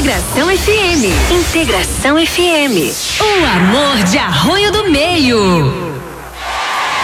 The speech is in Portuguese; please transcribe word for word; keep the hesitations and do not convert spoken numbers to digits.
Integração F M. Integração F M. O amor de Arroio do Meio.